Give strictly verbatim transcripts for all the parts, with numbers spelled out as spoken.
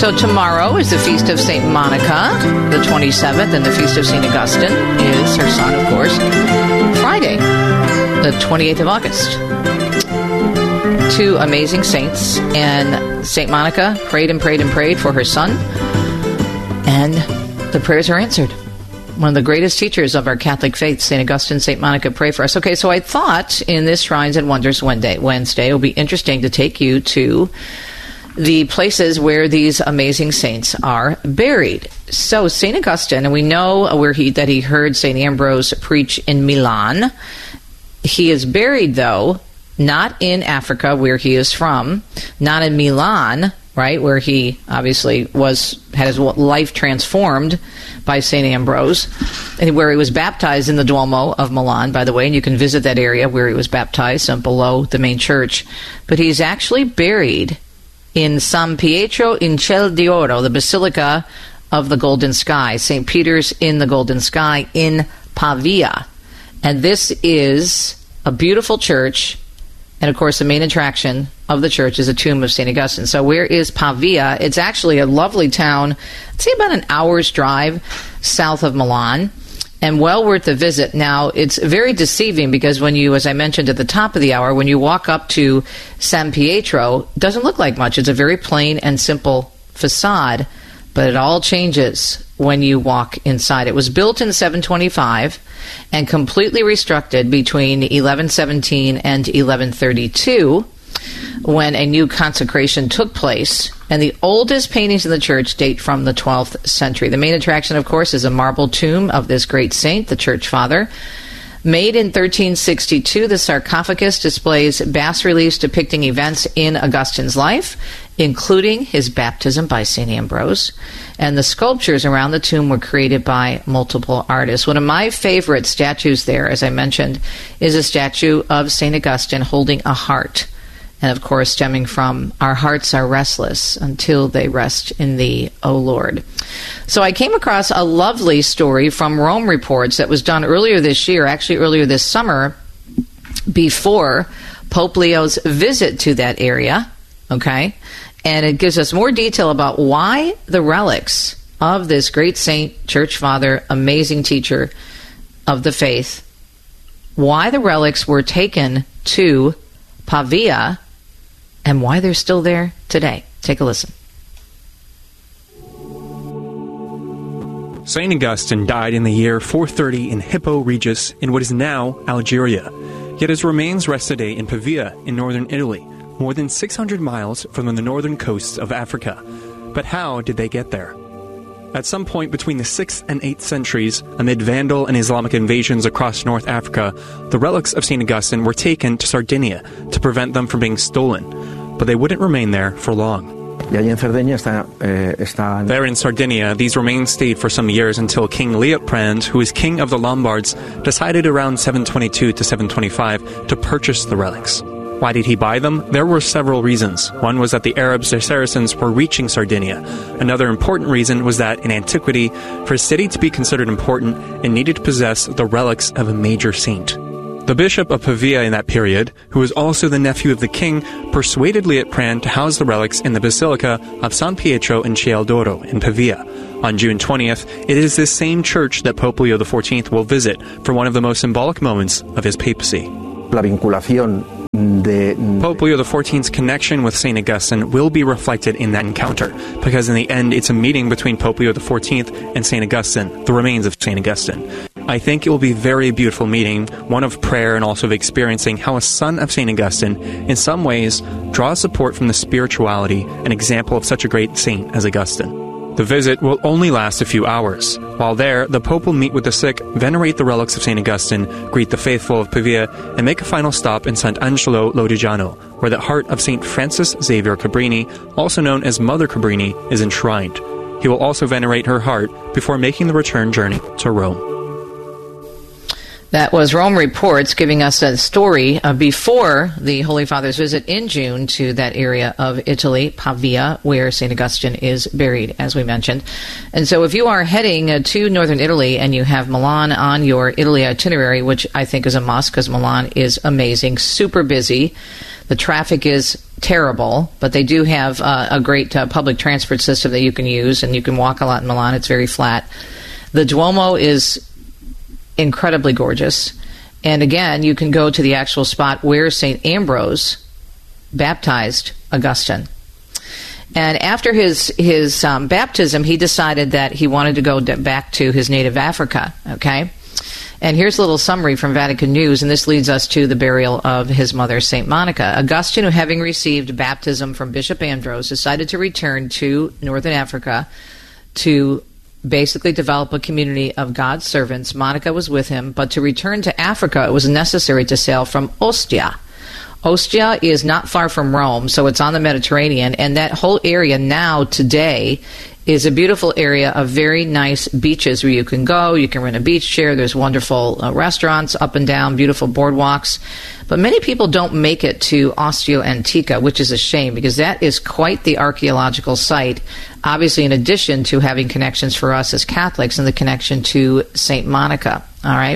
So tomorrow is the Feast of Saint Monica, the twenty-seventh, and the Feast of Saint Augustine is her son, of course. Friday, the twenty-eighth of August. Two amazing saints, and Saint Monica prayed and prayed and prayed for her son, and the prayers are answered. One of the greatest teachers of our Catholic faith, Saint Augustine, Saint Monica, pray for us. Okay, so I thought in this Shrines and Wonders Wednesday, Wednesday, it would be interesting to take you to the places where these amazing saints are buried. So Saint Augustine, and we know where he that he heard Saint Ambrose preach in Milan. He is buried, though, not in Africa, where he is from, not in Milan, right, where he obviously was had his life transformed by Saint Ambrose, and where he was baptized in the Duomo of Milan, by the way, and you can visit that area where he was baptized, um, below the main church. But he's actually buried in San Pietro in Ciel d'Oro, the Basilica of the Golden Sky, Saint Peter's in the Golden Sky in Pavia. And this is a beautiful church, and of course the main attraction of the church is the tomb of Saint Augustine. So where is Pavia? It's actually a lovely town, I'd say about an hour's drive south of Milan, and well worth the visit. Now, it's very deceiving because when you, as I mentioned at the top of the hour, when you walk up to San Pietro, it doesn't look like much. It's a very plain and simple facade, but it all changes when you walk inside. It was built in seven twenty-five and completely reconstructed between eleven seventeen and eleven thirty-two, when a new consecration took place, and the oldest paintings in the church date from the twelfth century. The main attraction, of course, is a marble tomb of this great saint, the church father. Made in thirteen sixty-two, the sarcophagus displays bas-reliefs depicting events in Augustine's life, including his baptism by Saint Ambrose, and the sculptures around the tomb were created by multiple artists. One of my favorite statues there, as I mentioned, is a statue of Saint Augustine holding a heart, and of course stemming from "Our hearts are restless until they rest in thee, O Lord." So I came across a lovely story from Rome Reports that was done earlier this year, actually earlier this summer, before Pope Leo's visit to that area, okay? And it gives us more detail about why the relics of this great saint, church father, amazing teacher of the faith, why the relics were taken to Pavia, and why they're still there today. Take a listen. Saint Augustine died in the year four thirty in Hippo Regius in what is now Algeria. Yet his remains rest today in Pavia in northern Italy, more than six hundred miles from the northern coasts of Africa. But how did they get there? At some point between the sixth and eighth centuries, amid Vandal and Islamic invasions across North Africa, the relics of Saint Augustine were taken to Sardinia to prevent them from being stolen. But they wouldn't remain there for long. There in Sardinia, these remains stayed for some years until King Liutprand, who was king of the Lombards, decided around seven twenty-two to seven twenty-five to purchase the relics. Why did he buy them? There were several reasons. One was that the Arabs, the Saracens, were reaching Sardinia. Another important reason was that in antiquity, for a city to be considered important, it needed to possess the relics of a major saint. The bishop of Pavia in that period, who was also the nephew of the king, persuaded Liutprand to house the relics in the Basilica of San Pietro in Ciel d'Oro in Pavia. On June twentieth, it is this same church that Pope Leo the fourteenth will visit for one of the most symbolic moments of his papacy. La vinculación de... Pope Leo the fourteenth's connection with Saint Augustine will be reflected in that encounter, because in the end it's a meeting between Pope Leo the fourteenth and Saint Augustine, the remains of Saint Augustine. I think it will be a very beautiful meeting, one of prayer and also of experiencing how a son of Saint Augustine, in some ways, draws support from the spirituality and example of such a great saint as Augustine. The visit will only last a few hours. While there, the Pope will meet with the sick, venerate the relics of Saint Augustine, greet the faithful of Pavia, and make a final stop in Sant'Angelo Lodigiano, where the heart of Saint Frances Xavier Cabrini, also known as Mother Cabrini, is enshrined. He will also venerate her heart before making the return journey to Rome. That was Rome Reports giving us a story uh, before the Holy Father's visit in June to that area of Italy, Pavia, where Saint Augustine is buried, as we mentioned. And so if you are heading uh, to northern Italy and you have Milan on your Italy itinerary, which I think is a must because Milan is amazing, super busy. The traffic is terrible, but they do have uh, a great uh, public transport system that you can use, and you can walk a lot in Milan. It's very flat. The Duomo is incredibly gorgeous. And again, you can go to the actual spot where Saint Ambrose baptized Augustine. And after his his um, baptism, he decided that he wanted to go d- back to his native Africa, okay? And here's a little summary from Vatican News, and this leads us to the burial of his mother, Saint Monica. Augustine, who having received baptism from Bishop Ambrose, decided to return to northern Africa to basically develop a community of God's servants. Monica was with him, but to return to Africa, it was necessary to sail from Ostia. Ostia is not far from Rome, so it's on the Mediterranean, and that whole area now, today, is a beautiful area of very nice beaches where you can go, you can rent a beach chair, there's wonderful uh, restaurants up and down, beautiful boardwalks. But many people don't make it to Ostia Antica, which is a shame because that is quite the archaeological site, obviously in addition to having connections for us as Catholics and the connection to Saint Monica, all right?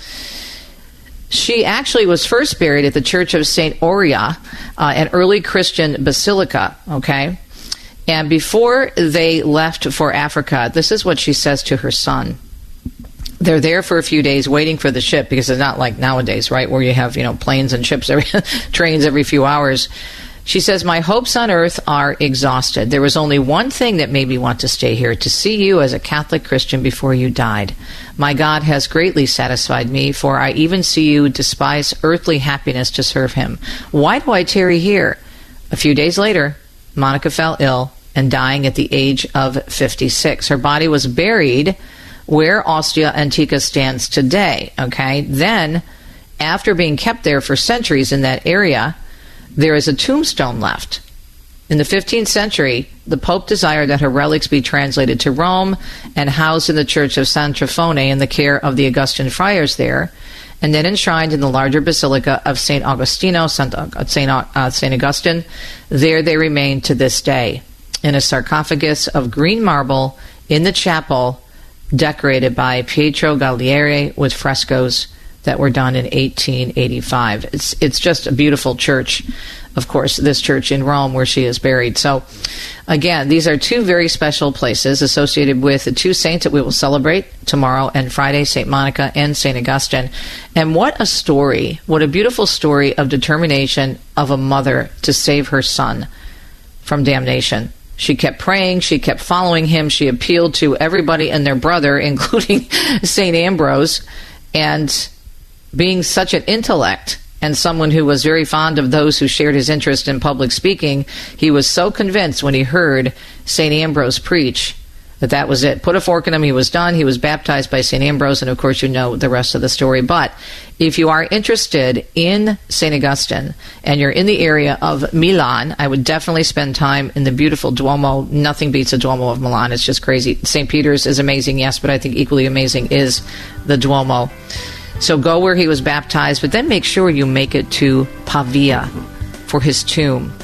She actually was first buried at the Church of Saint Aurea, uh, an early Christian basilica, okay? And before they left for Africa, this is what she says to her son. They're there for a few days waiting for the ship because it's not like nowadays, right, where you have, you know, planes and ships, every trains every few hours. She says, "My hopes on earth are exhausted. There was only one thing that made me want to stay here, to see you as a Catholic Christian before you died. My God has greatly satisfied me, for I even see you despise earthly happiness to serve him. Why do I tarry here?" A few days later, Monica fell ill and dying at the age of fifty-six. Her body was buried where Ostia Antica stands today, okay? Then, after being kept there for centuries in that area, there is a tombstone left. In the fifteenth century, the Pope desired that her relics be translated to Rome and housed in the Church of San Trifone in the care of the Augustin friars there, and then enshrined in the larger basilica of Saint Augustino, Saint, Saint, uh, Saint Augustine. There they remain to this day, in a sarcophagus of green marble in the chapel, decorated by Pietro Gallieri with frescoes that were done in eighteen eighty-five. It's it's just a beautiful church, of course, this church in Rome where she is buried. So, again, these are two very special places associated with the two saints that we will celebrate tomorrow and Friday, Saint Monica and Saint Augustine. And what a story, what a beautiful story of determination of a mother to save her son from damnation. She kept praying, she kept following him, she appealed to everybody and their brother, including Saint Ambrose, and being such an intellect and someone who was very fond of those who shared his interest in public speaking, he was so convinced when he heard Saint Ambrose preach that that was it. Put a fork in him, he was done. He was baptized by Saint Ambrose, and of course you know the rest of the story. But if you are interested in Saint Augustine and you're in the area of Milan, I would definitely spend time in the beautiful Duomo. Nothing beats the Duomo of Milan. It's just crazy. Saint Peter's is amazing, yes, but I think equally amazing is the Duomo. So go where he was baptized, but then make sure you make it to Pavia for his tomb.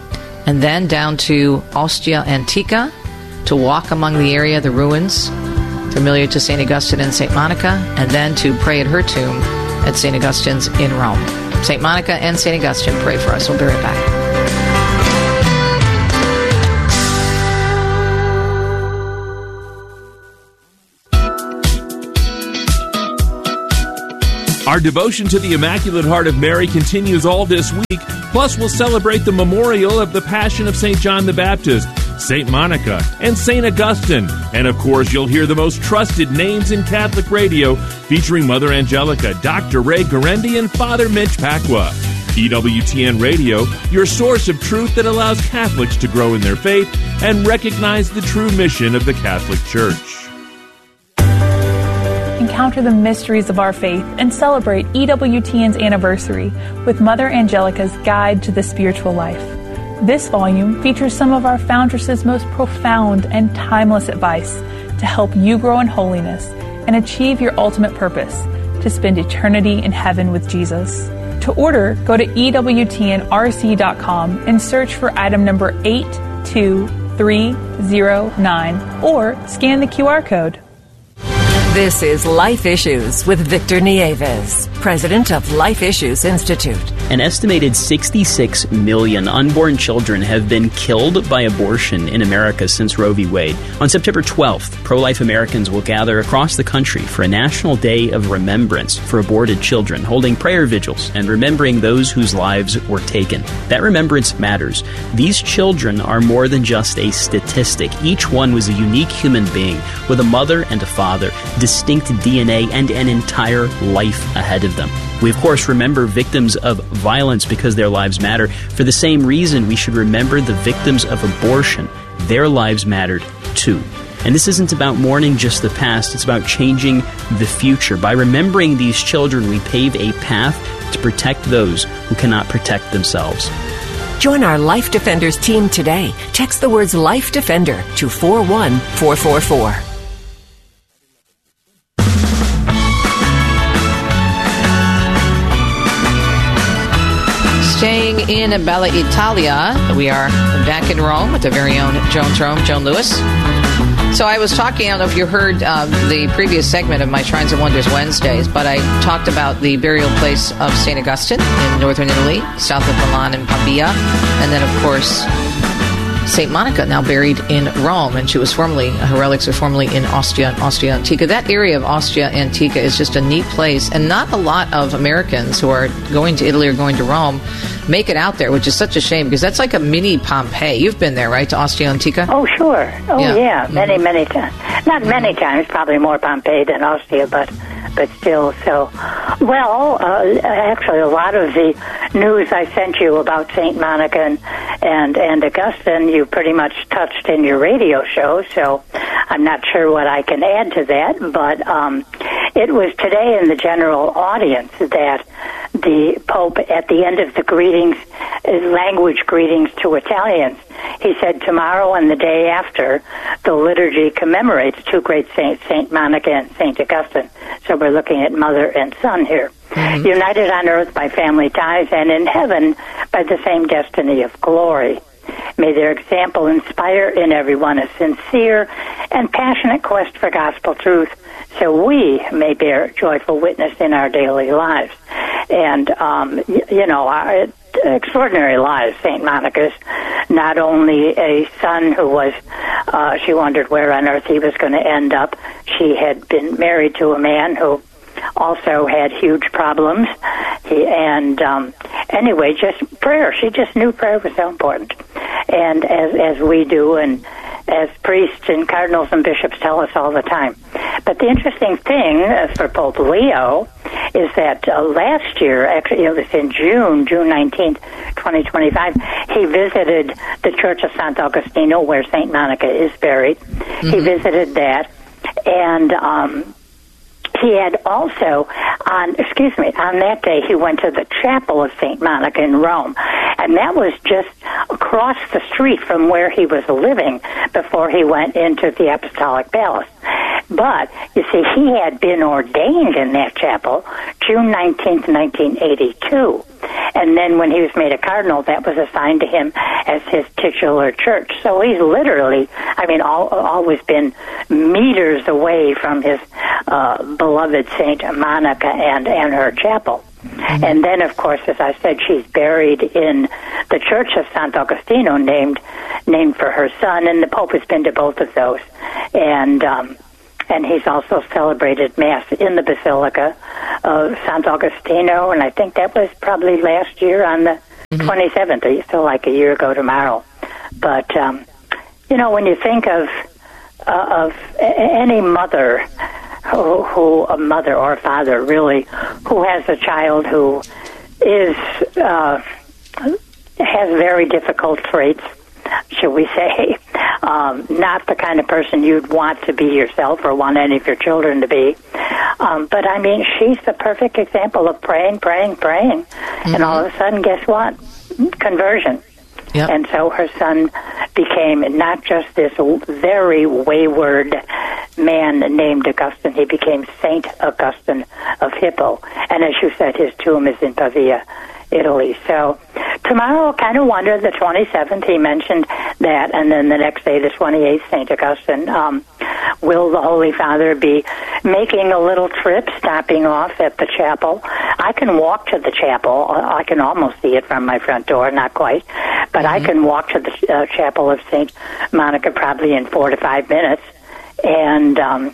And then down to Ostia Antica to walk among the area, the ruins, familiar to Saint Augustine and Saint Monica, and then to pray at her tomb at Saint Augustine's in Rome. Saint Monica and Saint Augustine, pray for us. We'll be right back. Our devotion to the Immaculate Heart of Mary continues all this week. Plus, we'll celebrate the memorial of the Passion of Saint John the Baptist, Saint Monica, and Saint Augustine. And of course, you'll hear the most trusted names in Catholic radio, featuring Mother Angelica, Doctor Ray Guarendi, and Father Mitch Pacwa. E W T N Radio, your source of truth that allows Catholics to grow in their faith and recognize the true mission of the Catholic Church. Encounter the mysteries of our faith and celebrate E W T N's anniversary with Mother Angelica's Guide to the Spiritual Life. This volume features some of our foundress's most profound and timeless advice to help you grow in holiness and achieve your ultimate purpose, to spend eternity in heaven with Jesus. To order, go to E W T N R C dot com and search for item number eight two three zero nine or scan the Q R code. This is Life Issues with Victor Nieves, president of Life Issues Institute. An estimated sixty-six million unborn children have been killed by abortion in America since Roe v. Wade. On September twelfth, pro-life Americans will gather across the country for a National Day of Remembrance for aborted children, holding prayer vigils and remembering those whose lives were taken. That remembrance matters. These children are more than just a statistic. Each one was a unique human being with a mother and a father, distinct D N A, and an entire life ahead of them. We, of course, remember victims of violence because their lives matter. For the same reason, we should remember the victims of abortion. Their lives mattered, too. And this isn't about mourning just the past. It's about changing the future. By remembering these children, we pave a path to protect those who cannot protect themselves. Join our Life Defenders team today. Text the words Life Defender to four one four four four. Staying in Bella Italia, we are back in Rome with the very own Joan's Rome, Joan Lewis. So I was talking, I don't know if you heard uh, the previous segment of my Shrines and Wonders Wednesdays, but I talked about the burial place of Saint Augustine in northern Italy, south of Milan and Pavia, and then, of course, Saint Monica, now buried in Rome, and she was formerly, her relics are formerly in Ostia, Ostia Antica. That area of Ostia Antica is just a neat place, and not a lot of Americans who are going to Italy or going to Rome make it out there, which is such a shame, because that's like a mini Pompeii. You've been there, right, to Ostia Antica? Oh, sure. Oh, yeah, yeah. Mm-hmm. many, many times. Not many times, probably more Pompeii than Ostia, but but still, so. Well, uh, actually, a lot of the news I sent you about Saint Monica and, and, and Augustine, you pretty much touched in your radio show, so I'm not sure what I can add to that, but um, it was today in the general audience that the Pope, at the end of the greetings, language greetings to Italians, he said tomorrow and the day after, the liturgy commemorates two great saints, Saint Monica and Saint Augustine. So we're looking at mother and son here. Mm-hmm. United on earth by family ties and in heaven by the same destiny of glory. May their example inspire in everyone a sincere and passionate quest for gospel truth, so we may bear joyful witness in our daily lives. And, um, y- you know, our extraordinary lives, Saint Monica's, not only a son who was, uh, she wondered where on earth he was going to end up. She had been married to a man who also had huge problems. He, and um, anyway, just prayer. She just knew prayer was so important. And as as we do, and as priests and cardinals and bishops tell us all the time. But the interesting thing uh, for Pope Leo is that uh, last year, actually it was in June, June nineteenth, twenty twenty-five, he visited the Church of Sant'Agostino, where Saint Monica is buried. Mm-hmm. He visited that, and um, he had also, on excuse me, on that day he went to the chapel of Saint Monica in Rome, and that was just across the street from where he was living before he went into the Apostolic Palace. But, you see, he had been ordained in that chapel June nineteenth, nineteen eighty-two. And then when he was made a cardinal, that was assigned to him as his titular church. So he's literally, I mean, all, always been meters away from his uh, beloved Saint Monica and, and her chapel. Mm-hmm. And then, of course, as I said, she's buried in the Church of Sant'Agostino, named named for her son, and the Pope has been to both of those. And um, and he's also celebrated Mass in the Basilica of Sant'Agostino, and I think that was probably last year on the mm-hmm. twenty-seventh, so like a year ago tomorrow. But, um, you know, when you think of, uh, of any mother Who, who a mother or father really who has a child who is uh, has very difficult traits, should we say, um, not the kind of person you'd want to be yourself or want any of your children to be. Um, but I mean, she's the perfect example of praying, praying, praying, mm-hmm. and all of a sudden, guess what? Conversion. Yep. And so her son became not just this very wayward man named Augustine. He became Saint Augustine of Hippo. And as you said, his tomb is in Pavia, Italy. So tomorrow, kind of wonder, the twenty-seventh, he mentioned that, and then the next day, the twenty-eighth, Saint Augustine. Um, will the Holy Father be making a little trip, stopping off at the chapel? I can walk to the chapel. I can almost see it from my front door, not quite, but mm-hmm. I can walk to the uh, chapel of Saint Monica probably in four to five minutes, and um,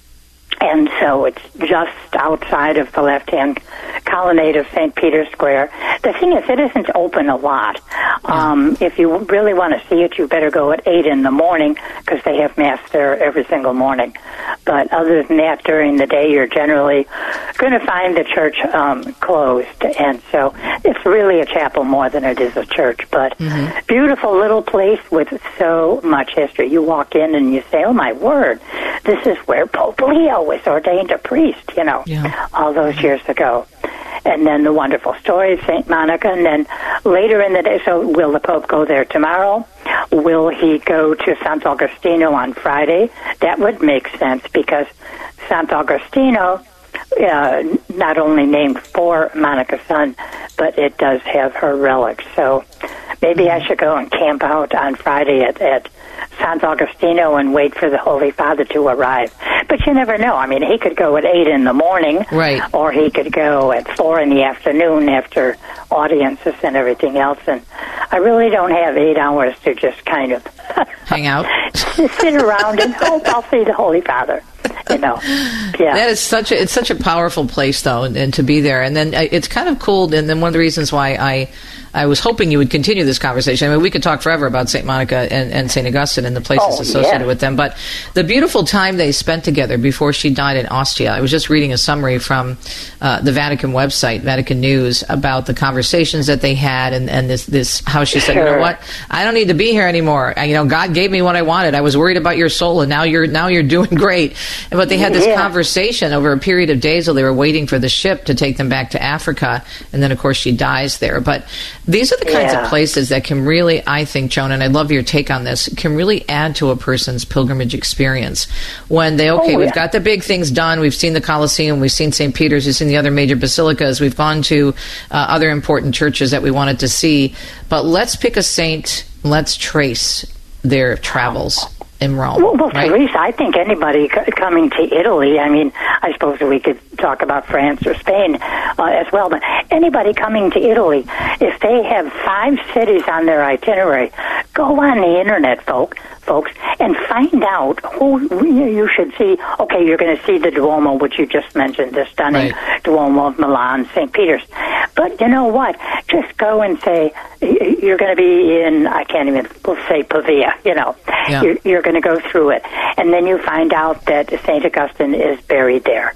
and so it's just outside of the left-hand colonnade of Saint Peter's Square. The thing is, it isn't open a lot. Um, if you really want to see it, you better go at eight in the morning, because they have Mass there every single morning. But other than that, during the day, you're generally going to find the church um, closed. And so it's really a chapel more than it is a church. But mm-hmm. beautiful little place with so much history. You walk in and you say, oh, my word, this is where Pope Leo was ordained a priest, you know, yeah. all those years ago. And then the wonderful story of Saint Monica. And then later in the day, so will the Pope go there tomorrow? Will he go to Sant'Agostino on Friday? That would make sense, because Sant'Agostino, uh, not only named for Monica's son, but it does have her relics. So maybe I should go and camp out on Friday at, at Sant'Agostino and wait for the Holy Father to arrive. But you never know. I mean, he could go at eight in the morning, right, or he could go at four in the afternoon after audiences and everything else. And I really don't have eight hours to just kind of hang out, sit around and hope I'll see the Holy Father. You know, yeah. That is such a it's such a powerful place, though, and, and to be there. And then uh, it's kind of cool. And then one of the reasons why I I was hoping you would continue this conversation. I mean, we could talk forever about Saint Monica and, and Saint Augustine and the places oh, associated yeah. with them. But the beautiful time they spent together before she died in Ostia. I was just reading a summary from uh, the Vatican website, Vatican News, about the conversations that they had, and, and this this how she said, sure. you know what, I don't need to be here anymore. I, you know, God gave me what I wanted. I was worried about your soul, and now you're now you're doing great. But they had this yeah. conversation over a period of days while they were waiting for the ship to take them back to Africa, and then of course she dies there. But these are the kinds yeah. of places that can really, I think, Joan, and I'd love your take on this, can really add to a person's pilgrimage experience. When they, okay, oh, yeah. we've got the big things done, we've seen the Colosseum, we've seen Saint Peter's, we've seen the other major basilicas, we've gone to uh, other important churches that we wanted to see, but let's pick a saint, let's trace their travels in Rome. Well, well right? Teresa, I think anybody c- coming to Italy, I mean, I suppose we could talk about France or Spain uh, as well, but anybody coming to Italy, if they have five cities on their itinerary, go on the internet, folk, folks, and find out who you should see. Okay, you're going to see the Duomo, which you just mentioned, the stunning right. Duomo of Milan, Saint Peter's. But you know what? Just go and say, you're going to be in, I can't even, we'll say Pavia, you know. Yeah. You're, you're going to go through it. And then you find out that Saint Augustine is buried there.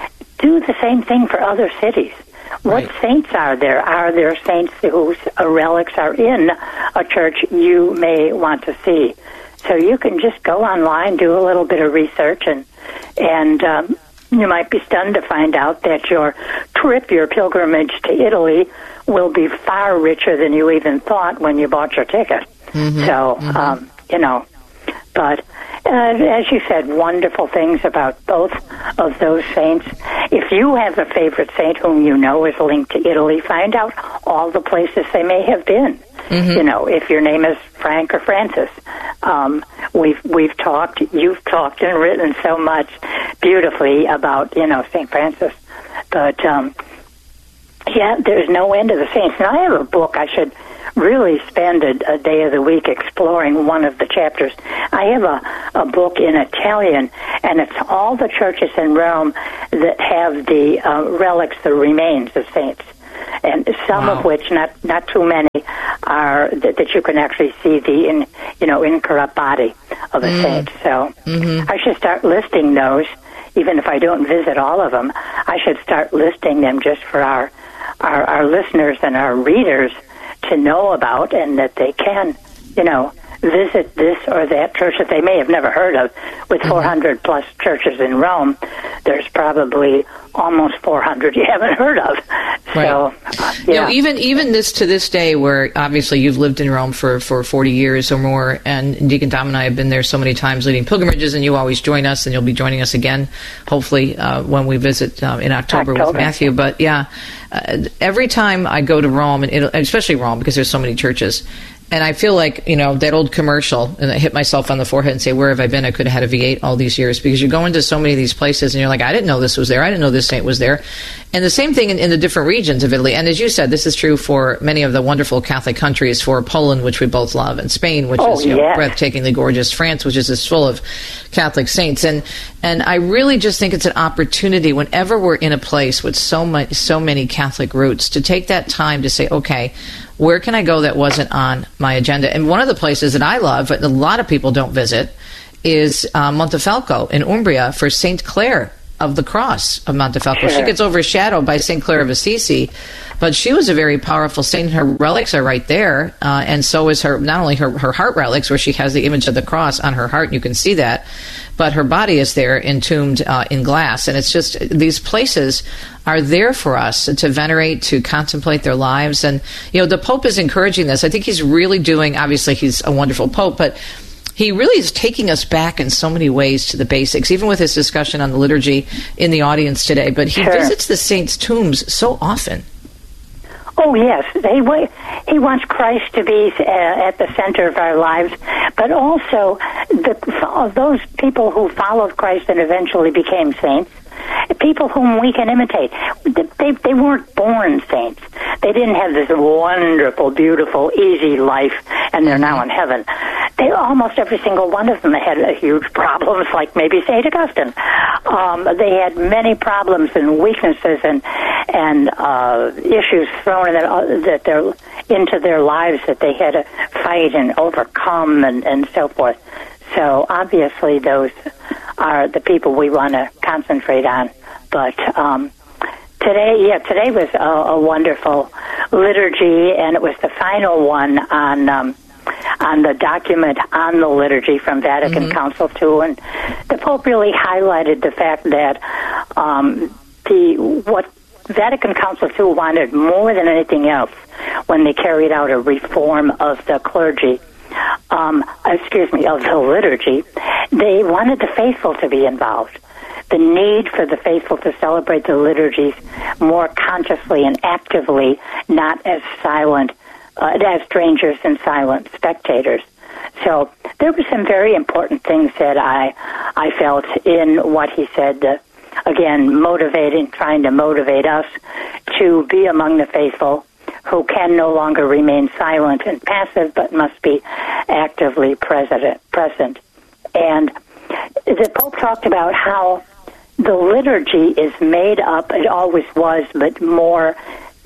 Do the same thing for other cities. What right. saints are there? Are there saints whose relics are in a church you may want to see? So you can just go online, do a little bit of research, and and um, you might be stunned to find out that your trip, your pilgrimage to Italy, will be far richer than you even thought when you bought your ticket. Mm-hmm. So, mm-hmm. Um, you know, but uh, as you said, wonderful things about both of those saints. If you have a favorite saint whom you know is linked to Italy, find out all the places they may have been. Mm-hmm. You know, if your name is Frank or Francis, um, we've we've talked, you've talked and written so much beautifully about, you know, Saint Francis. But um, yeah, there's no end to the saints. And I have a book. I should really spend a, a day of the week exploring one of the chapters. I have a, a book in Italian, and it's all the churches in Rome that have the uh, relics, the remains of saints. And some wow. of which, not not too many, are that, that you can actually see the in you know incorrupt body of a mm. saint. So mm-hmm. I should start listing those, even if I don't visit all of them. I should start listing them just for our our, our listeners and our readers to know about, and that they can, you know, visit this or that church that they may have never heard of. With four hundred plus churches in Rome, there's probably almost four hundred you haven't heard of. Right. So, uh, yeah. You know, even even this to this day, where obviously you've lived in Rome for, for forty years or more, and Deacon Tom and I have been there so many times leading pilgrimages, and you always join us, and you'll be joining us again, hopefully, uh, when we visit uh, in October, October with Matthew. But yeah, uh, every time I go to Rome, and it, especially Rome, because there's so many churches, and I feel like, you know, that old commercial, and I hit myself on the forehead and say, where have I been? I could have had a V eight all these years, because you go into so many of these places and you're like, I didn't know this was there. I didn't know this saint was there. And the same thing in, in the different regions of Italy. And as you said, this is true for many of the wonderful Catholic countries, for Poland, which we both love, and Spain, which oh, is you know, yes. breathtakingly gorgeous, France, which is just full of Catholic saints. And and I really just think it's an opportunity whenever we're in a place with so much, so many Catholic roots to take that time to say, okay, where can I go that wasn't on my agenda? And one of the places that I love, but a lot of people don't visit, is uh, Montefalco in Umbria for Saint Clare of the Cross of Montefalco. Sure. She gets overshadowed by Saint Clare of Assisi, but she was a very powerful saint. Her relics are right there, uh, and so is her, not only her, her heart relics, where she has the image of the cross on her heart, and you can see that, but her body is there entombed uh, in glass. And it's just, these places are there for us to venerate, to contemplate their lives. And, you know, the Pope is encouraging this. I think he's really doing, obviously he's a wonderful Pope, but he really is taking us back in so many ways to the basics, even with his discussion on the liturgy in the audience today. But he Sure. visits the saints' tombs so often. Oh, yes. He, wa- he wants Christ to be uh, at the center of our lives, but also the, those people who followed Christ and eventually became saints, people whom we can imitate. They, they weren't born saints. They didn't have this wonderful, beautiful, easy life, and they're now in heaven. They, almost every single one of them had uh, huge problems, like maybe Saint Augustine. Um, they had many problems and weaknesses and and uh, issues thrown that, uh, that they're into their lives that they had to fight and overcome and, and so forth. So obviously those are the people we want to concentrate on. But um, today, yeah, today was a, a wonderful liturgy, and it was the final one on um, on the document on the liturgy from Vatican mm-hmm. Council two, and the Pope really highlighted the fact that um, the what Vatican Council two wanted more than anything else when they carried out a reform of the clergy. Um, excuse me, of the liturgy, they wanted the faithful to be involved. The need for the faithful to celebrate the liturgies more consciously and actively, not as silent, uh, as strangers and silent spectators. So there were some very important things that I, I felt in what he said. Uh, again, motivating, trying to motivate us to be among the faithful, who can no longer remain silent and passive, but must be actively present. present. And the Pope talked about how the liturgy is made up, it always was, but more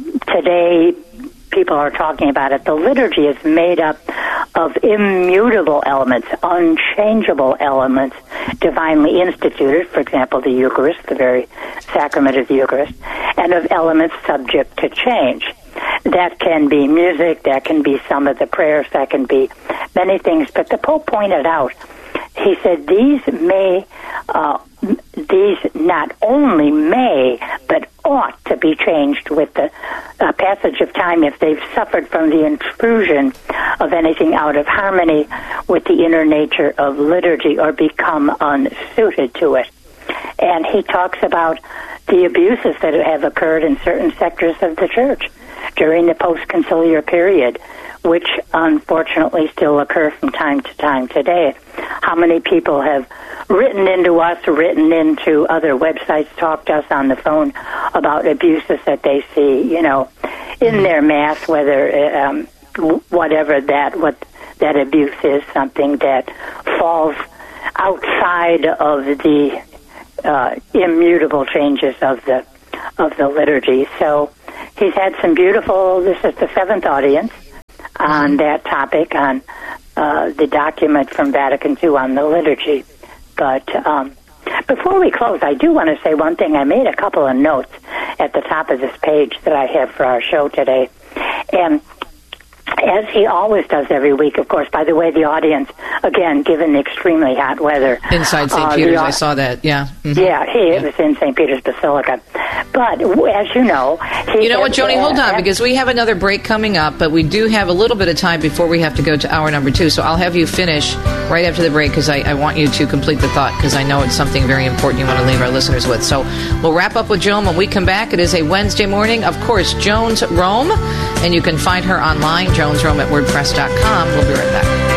today people are talking about it. The liturgy is made up of immutable elements, unchangeable elements, divinely instituted, for example, the Eucharist, the very sacrament of the Eucharist, and of elements subject to change. That can be music, that can be some of the prayers, that can be many things. But the Pope pointed out, he said, these may, uh, these not only may, but ought to be changed with the uh, passage of time if they've suffered from the intrusion of anything out of harmony with the inner nature of liturgy or become unsuited to it. And he talks about the abuses that have occurred in certain sectors of the church during the post-conciliar period, which unfortunately still occur from time to time today. How many people have written into us, written into other websites, talked to us on the phone about abuses that they see, you know, in their mass, whether um, whatever that what that abuse is, something that falls outside of the uh, immutable changes of the of the liturgy. So he's had some beautiful. This is the seventh audience on that topic, on uh, the document from Vatican two on the liturgy. But um, before we close, I do want to say one thing. I made a couple of notes at the top of this page that I have for our show today. And as he always does every week, of course. By the way, the audience, again, given the extremely hot weather. Inside Saint uh, Peter's, the, I saw that, yeah. Mm-hmm. Yeah, he yeah. was in Saint Peter's Basilica. But, as you know... He you know what, Joni, uh, hold on, because we have another break coming up, but we do have a little bit of time before we have to go to hour number two, so I'll have you finish right after the break, because I, I want you to complete the thought, because I know it's something very important you want to leave our listeners with. So we'll wrap up with Joan when we come back. It is a Wednesday morning. Of course, Joan's Rome, and you can find her online, jones rome at wordpress dot com. We'll be right back.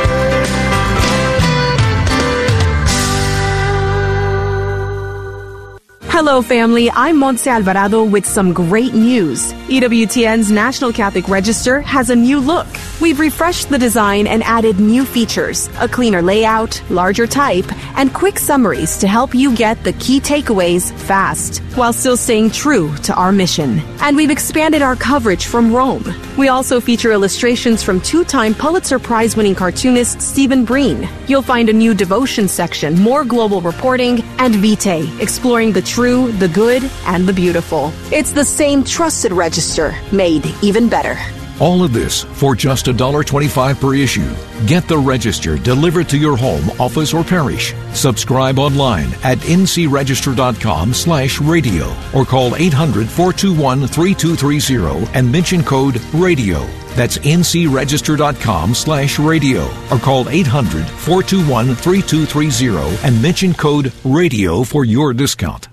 Hello, family. I'm Montse Alvarado with some great news. E W T N's National Catholic Register has a new look. We've refreshed the design and added new features, a cleaner layout, larger type, and quick summaries to help you get the key takeaways fast, while still staying true to our mission. And we've expanded our coverage from Rome. We also feature illustrations from two-time Pulitzer Prize-winning cartoonist Stephen Breen. You'll find a new devotion section, more global reporting, and Vitae, exploring the true, the good, and the beautiful. It's the same trusted register, made even better. All of this for just one dollar twenty-five per issue. Get the Register delivered to your home, office, or parish. Subscribe online at ncregister.com slash radio or call eight hundred, four two one, three two three zero and mention code RADIO. That's ncregister.com slash radio or call eight hundred, four two one, three two three zero and mention code RADIO for your discount.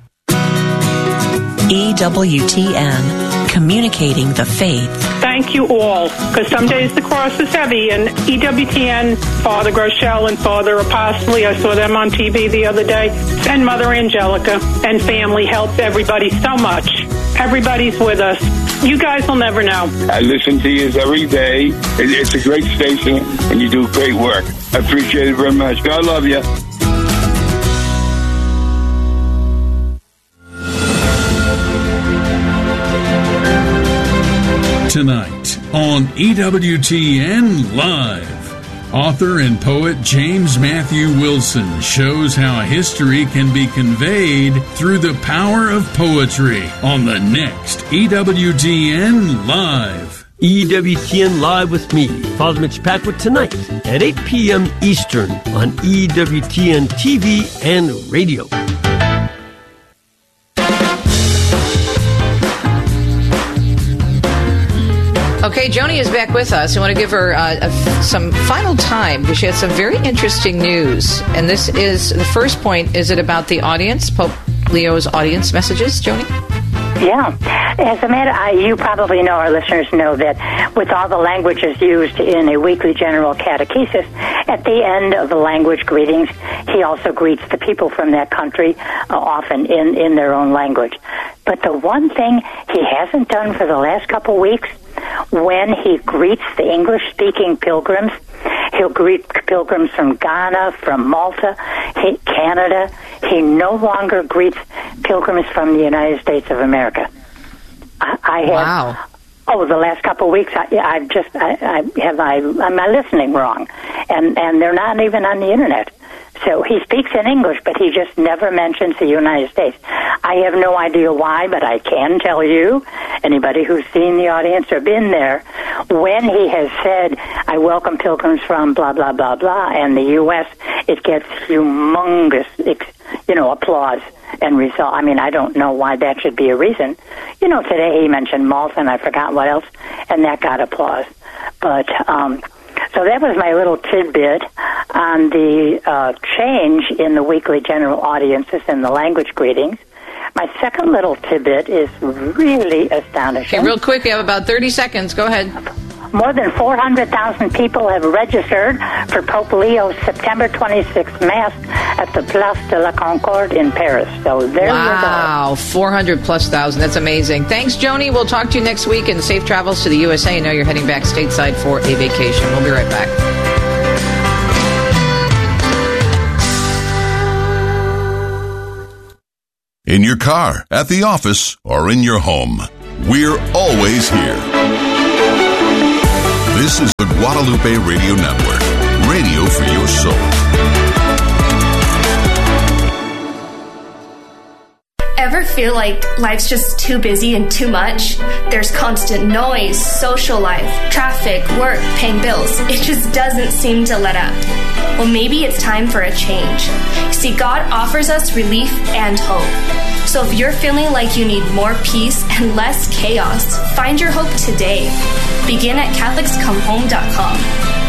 E W T N, communicating the faith. Thank you all, because some days the cross is heavy, and E W T N, Father Groeschel and Father Apostoli, I saw them on T V the other day, and Mother Angelica and family help everybody so much. Everybody's with us. You guys will never know. I listen to you every day. It's a great station, and you do great work. I appreciate it very much. God love you. Tonight on E W T N Live, author and poet James Matthew Wilson shows how history can be conveyed through the power of poetry on the next E W T N Live. E W T N Live with me, Father Mitch Packwood, tonight at eight p.m. Eastern on E W T N T V and radio. Okay, Joni is back with us. I want to give her uh, a, some final time because she had some very interesting news. And this is, the first point, is it about the audience, Pope Leo's audience messages, Joni? Yeah. As a matter, I, you probably know, our listeners know that with all the languages used in a weekly general catechesis, at the end of the language greetings, he also greets the people from that country, uh, often in, in their own language. But the one thing he hasn't done for the last couple weeks, when he greets the English-speaking pilgrims, he'll greet pilgrims from Ghana, from Malta, he, Canada. He no longer greets pilgrims from the United States of America. I, I have, wow. Oh, the last couple of weeks, I, I've just, I, I have, I, am I listening wrong? And and they're not even on the internet. So he speaks in English, but he just never mentions the United States. I have no idea why, but I can tell you, anybody who's seen the audience or been there, when he has said, I welcome pilgrims from blah, blah, blah, blah, and the U S, it gets humongous, you know, applause and result. I mean, I don't know why that should be a reason. You know, today he mentioned Malta, and I forgot what else, and that got applause. But, um... So that was my little tidbit on the uh, change in the weekly general audiences and the language greetings. My second little tidbit is really astonishing. Okay, real quick, we have about thirty seconds. Go ahead. More than four hundred thousand people have registered for Pope Leo's September twenty-sixth Mass at the Place de la Concorde in Paris. So there wow, you go. Wow, four hundred plus thousand. That's amazing. Thanks, Joni. We'll talk to you next week, and safe travels to the U S A. I know you're heading back stateside for a vacation. We'll be right back. In your car, at the office, or in your home, we're always here. This is the Guadalupe Radio Network, radio for your soul. Ever ever feel like life's just too busy and too much? There's constant noise, social life, traffic, work, paying bills. It just doesn't seem to let up. Well, maybe it's time for a change. See, God offers us relief and hope. So if you're feeling like you need more peace and less chaos, find your hope today. Begin at Catholics Come Home dot com.